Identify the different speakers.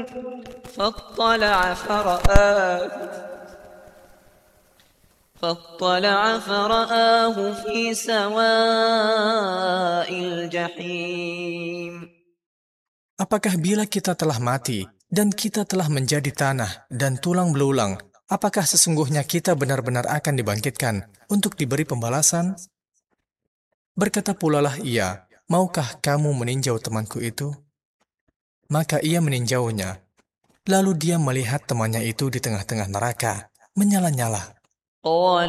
Speaker 1: فاطلع فرآه في سواء الجحيم.
Speaker 2: Apakah bila kita telah mati dan kita telah menjadi tanah dan tulang belulang, apakah sesungguhnya kita benar-benar akan dibangkitkan untuk diberi pembalasan? Berkata pula lah ia, maukah kamu meninjau temanku itu? Maka ia meninjaunya. Lalu dia melihat temannya itu di tengah-tengah neraka, menyala-nyala.